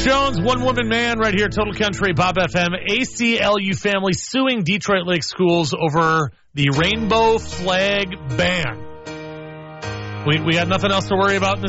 Jones, One Woman Man, right here, Total Country, Bob FM. ACLU family suing Detroit Lake schools over the rainbow flag ban. We got nothing else to worry about in